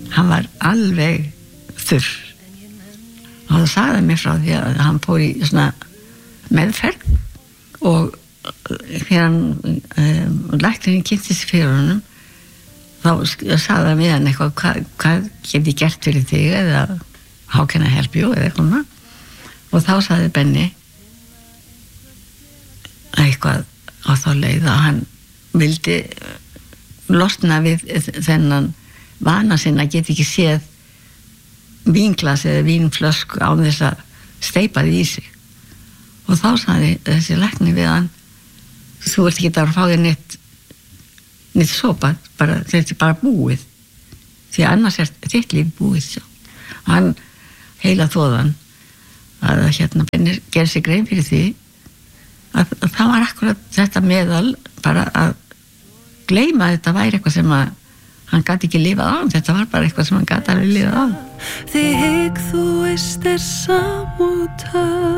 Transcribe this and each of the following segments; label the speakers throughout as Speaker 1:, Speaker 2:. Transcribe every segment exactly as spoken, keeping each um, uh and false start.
Speaker 1: hann var alveg þurr og það sagði mér frá því að hann fór í svona meðferð og þegar hann um, læknirinn kynnti sig fyrir honum þá sagði hann við hann eitthvað hvað, hvað get ég gert fyrir þig eða how can I help you eða eitthvað og þá sagði Benni eitthvað á þá leið að hann vildi losna við þennan vana sinna að geta ekki séð vínglas eða vínflösku á þess að steypa því í sig og þá sagði þessi læknir við hann þú ert ekki að fá þér neitt neitt sopa, bara, þetta er bara búið því annars er þitt líf búið sjá. Og hann heila þóðan að hérna Benni gerði sig grein fyrir því að, að það var akkurat þetta meðal bara að gleyma að þetta væri eitthvað sem að hann gat ekki lifað á, þetta var bara eitthvað sem hann gat alveg lifað á.
Speaker 2: Þig þú veist er samútap.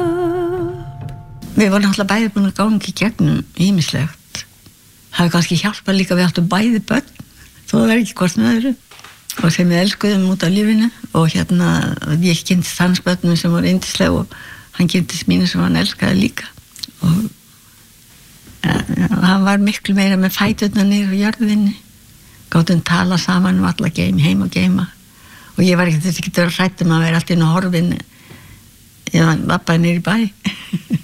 Speaker 1: Við vorum alltaf bæði búin að ganga í gegnum ýmislegt. Það hefði kannski hjálpað líka við áttum bæði börn, þó það verði ekki hvort með öðru. Og sem við elskuðum út af lífinu og hérna ég kynntist hans börnum sem voru yndisleg og hann kynntist mínu sem hann elskaði líka. Og ja, hann var miklu meira með fæturnar niður á jörðinni. Gátum tala saman um alla geim, heim og geima og ég var ekki þess að vera hrædd um að vera allt inn á horfin ef hann vappaði niður í bæ